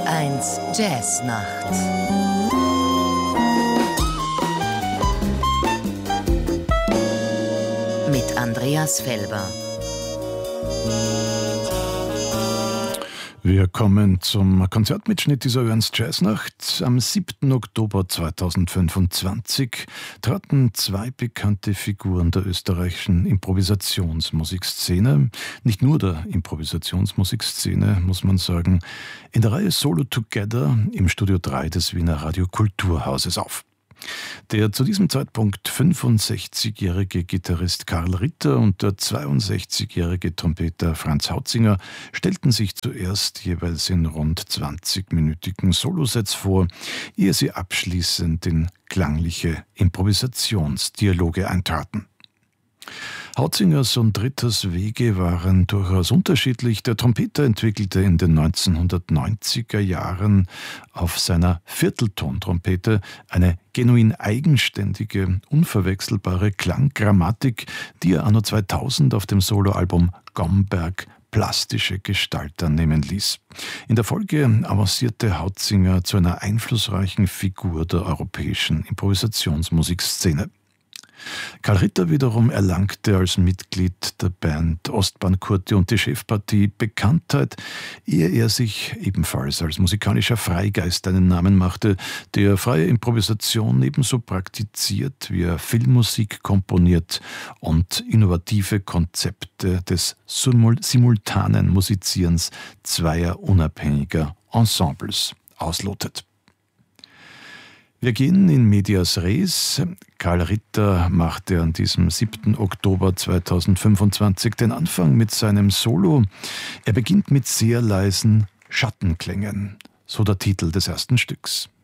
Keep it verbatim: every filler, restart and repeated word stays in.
eins Jazznacht. Mit Andreas Felber. Wir kommen zum Konzertmitschnitt dieser Ernst Jazznacht. Am siebten Oktober zweitausendfünfundzwanzig traten zwei bekannte Figuren der österreichischen Improvisationsmusikszene, nicht nur der Improvisationsmusikszene, muss man sagen, in der Reihe Solo Together im Studio drei des Wiener Radio Kulturhauses auf. Der zu diesem Zeitpunkt fünfundsechzigjährige Gitarrist Karl Ritter und der zweiundsechzigjährige Trompeter Franz Hautzinger stellten sich zuerst jeweils in rund zwanzigminütigen Solosets vor, ehe sie abschließend in klangliche Improvisationsdialoge eintraten. Hautzingers und Ritters Wege waren durchaus unterschiedlich. Der Trompeter entwickelte in den neunzehnhundertneunziger Jahren auf seiner Vierteltontrompete eine genuin eigenständige, unverwechselbare Klanggrammatik, die er anno zweitausend auf dem Soloalbum Gomberg plastische Gestalt annehmen ließ. In der Folge avancierte Hautzinger zu einer einflussreichen Figur der europäischen Improvisationsmusikszene. Karl Ritter wiederum erlangte als Mitglied der Band Ostbahn-Kurte und die Chefpartie Bekanntheit, ehe er sich ebenfalls als musikalischer Freigeist einen Namen machte, der freie Improvisation ebenso praktiziert, wie er Filmmusik komponiert und innovative Konzepte des simultanen Musizierens zweier unabhängiger Ensembles auslotet. Wir gehen in medias res. Karl Ritter machte an diesem siebten Oktober zweitausendfünfundzwanzig den Anfang mit seinem Solo. Er beginnt mit sehr leisen Schattenklängen, so der Titel des ersten Stücks.